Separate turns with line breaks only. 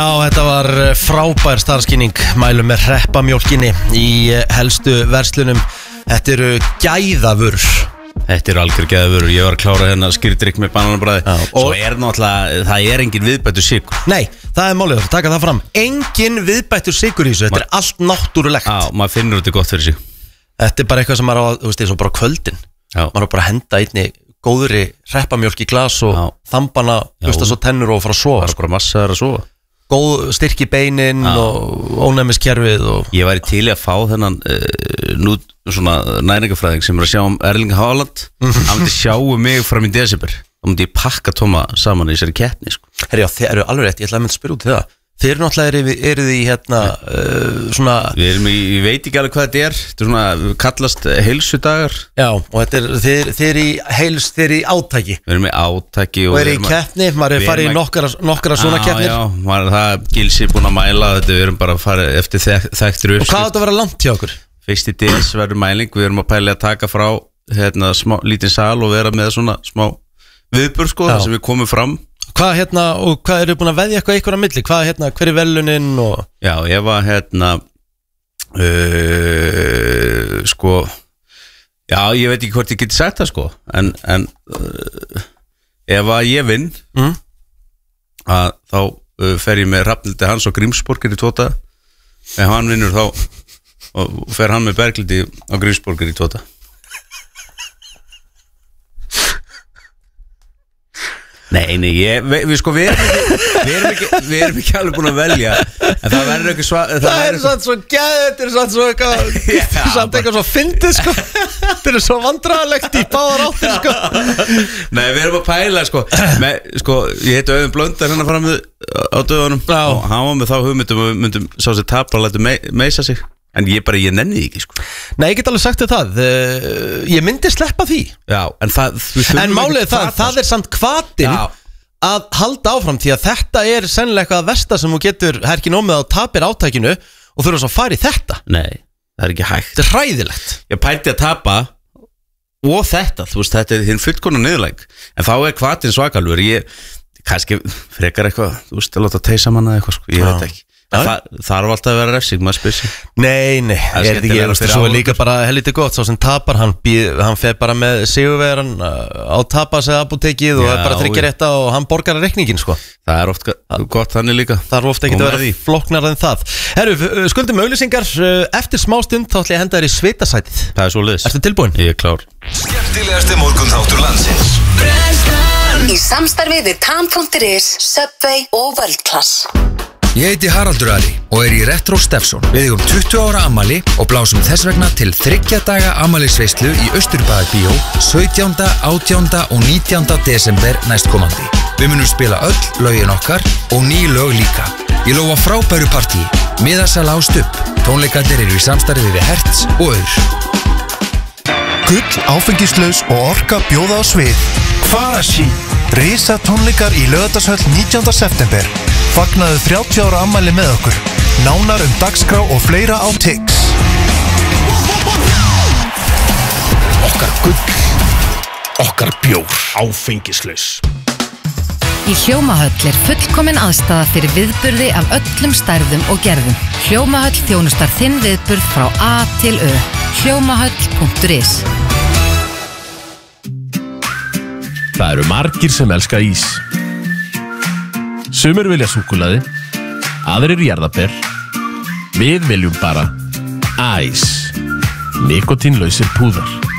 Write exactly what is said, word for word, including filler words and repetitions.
Já, þetta var frábær starfskynning, mælum með hreppamjólkinni í helstu verslunum. Þetta eru gæðavörur.
Þetta eru algjör gæðavörur, ég var að klára hérna skýrdrykk með bananabræði. Og svo er náttúrulega, það er engin viðbættur sykur.
Nei, það er málið, það taka það fram. Engin viðbættur sykur í þessu, þetta er allt náttúrulegt.
Já, maður finnur þetta gott fyrir sig.
Þetta er bara eitthvað sem maður á, þú veist, eins og bara kvöldin. Já. Maður á bara að henda einni góðri hreppamjólk í glas og Já. Þambana, justa svo tennur og fara að sofa.
Það er bara massaður að sofa.
Góð styrki beinin Já. Og ónæmiskerfið og...
Ég væri til í að fá þennan uh, nú svona næringafræðing sem er að sjá um Erling Haaland. Hann myndi sjá um mig fram í desember. Þá myndi ég pakka tóma saman í þessari keppni sko.
Herri, já, þeir eru alveg rétt, ég ætla að mynda að spyrja út í það. Þeir eru náttúrulega, eru þið í hérna uh, svona...
Við erum í, ég veit ekki alveg hvað þetta er. Þetta er svona, kallast heilsudagar.
Já, og þetta er, þeir, þeir eru í heils, þeir eru í átaki.
Við erum í átaki og...
Og eru í keppni, maður er farið í nokkara, nokkara svona keppnir.
Já, já, maður er það, Gilsi búin að mæla þetta, við erum bara að fara eftir þek, þekktur upp.
Og hvað þetta að vera langt hjá okkur?
Fyrst í D S verður mæling, við erum að pæli að taka frá hérna smá, lítinn sal og vera með svona smá viðburð sko, þar sem við komum fram.
Hvað hérna, og hvað eru búin að veðja eitthvað eitthvað á milli? Hvað hérna, hver er velunin og...
Já, ég var hérna uh, sko já, ég veit ekki hvort ég geti sagt það sko en, en uh, ef að ég vinn mm. að þá uh, fer ég með Hrafnildi Hans og Grímsborgir í tóta ef hann vinnur þá og fer hann með Berglindi á Grímsborgir í tóta. Nei, nei, ég, við, við sko, við erum ekki, við erum ekki, við erum ekki alveg búin að velja, en það verður ekki sva...
Það, það er svona svo gæð, þetta er svona svo eitthvað, samt eitthvað svo fyndið, sko, þetta er svo vandræðalegt í báðar áttir, sko.
Nei, við erum að pæla, sko, með, sko, ég heiti Auðun Blöndar hérna fram á dögunum Já. Og hann var með þá hugmyndum og við myndum sá sér tapa og lætum me, meisa sig. En ég bara, ég nenni ekki sko.
Nei, ég get alveg sagt þér það uh, Ég myndi sleppa því
Já, en það
En málið það, það er samt hvatinn að halda áfram því að þetta er sennilega eitthvað að versta sem þú getur herkin ómið á tapir átækinu og þurfa svo að fara í þetta
Nei, það er ekki hægt
Þetta er hræðilegt
Ég pælti að tapa og þetta, þú veist, þetta er þinn fullkona niðurlæg En þá er hvatinn svakalur Ég, kannski frekar eitthvað Þú veist, að láta teisa manna eitthvað sko, ég Já. veit ekki Það þarf alltaf að vera refsing, maður spyr sig
Nei, nei, er þetta ekki eftir Svo er líka bara helviti gott, svo sem tapar Hann, býð, hann fer bara með sigurvegaran á tapas eða apotekið og er bara tryggja rétta og hann borgar að reikningin sko.
Það er oft gott þannig líka
Það er ofta ekki að vera flóknar en það Herru, skuldum auglýsingar Eftir smá stund þá ætla ég að henda þér í svitasætið
Það er svo liðs
Ertu tilbúin?
Ég er klár
Skemmtilegasti morgunþáttur landsins
Í samstarfi við tam punktur is, Subway og World Class
Ég heiti Haraldur Ari og er í Retro Steffson. Við eigum tuttugu ára afmæli og blásum þess vegna til þriggja daga afmælisveislu í Austurbæðarbíó sautjánda, átjánda og nítjánda desember næstkomandi. Við munum spila öll lögin okkar og ný lög líka. Ég lofa frábæru partí, miðasala á stupp. Tónleikarnir eru í samstarfi við Hertz og Aur.
Gull, áfengislaus og orka bjóða á svið. Kvarasi. Risa tónleikar í Laugardalshöll nítjánda september. Fagnaðu þrjátíu ára afmæli með okkur. Nánar um dagskrá og fleira á Tix.
Okkar gull, okkar bjór, áfengislaus.
Í Hljómahöll er fullkomin aðstaða fyrir viðburði af öllum stærðum og gerðum. Hljómahöll þjónustar þinn viðburð frá A til Ö. Hljómahöll punktur is.
Það eru margir sem elska ís. Sumir vilja súkkulaði, aðrir jarðarber. Við viljum bara æs. Nikotínlausir púðar.